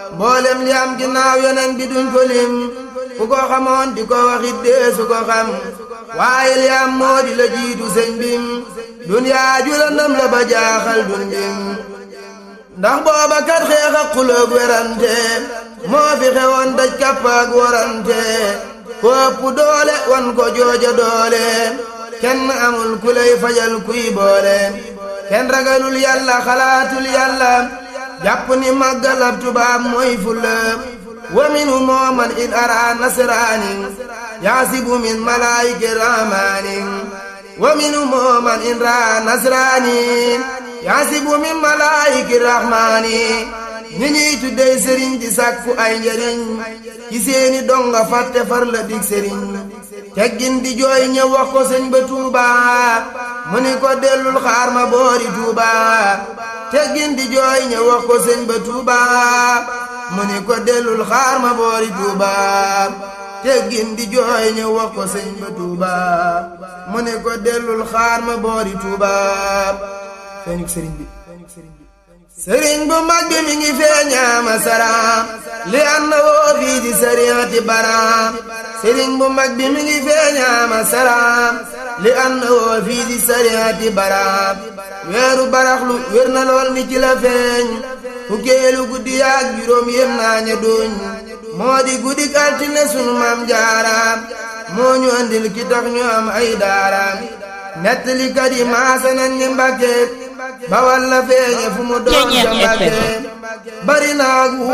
mboolem li am ginnaaw yonent bi duñ ko lim ku ko xamoon di ko waxit deesu ko xam waaye li am moo di la jiitu sëñ bim duniyaa ju lëndëm la ba jaaxal dun bim ndax booba kat xeex ak xuloog werante moo fi xewoon daj kàpp ak warante ko ëpp doole wan ko jooja doole kenn amul ku lay fajal kuy boole kenn ragalul yàlla xalaatul yàlla jàpp ni màggalab tubaab mooy fulla wa minu mooman in ara nasraani yaasibu min malaayika rahmaani wa minu mooman in ra nasraani yaasibu min malaayika rahmaani ñi ñuy tuddey sëriñ di sàkku ay njëriñ ci seeni donga fàtte far la dig sëriñ teggin di jooy ñëw wax ko sëñ ba Tuuba mu ni ko dellul xaar ma boori Tuuba teggin di jooy ñëw wax ko sëñ ba Tuuba mu ni ko dellul xaar ma boori Tuuba teggin di jooy ñëw wax ko sëñ ba Tuuba mu ni ko dellul xaar ma boori Tuuba feeñuk sëriñ bi sëriñ bu mag bi mi ngi feeñaama saraam li an na woo fii di sariati baraam sëriñ bu mag bi mi ngi feeñaama saraam li an na woo fii di sariati baraam weeru baraxlu wér na lool ni ci la feeñ fukkeelu guddi yaak juróom yem naa ña duñ moo di guddi altine sunu maam jaaraam moo ñu andil ki tax ñu am ay daaraam nettalikat yi maase nañ ni Mbàkke Bawal la feeñe fu mu doon ca Mbàkke bari naa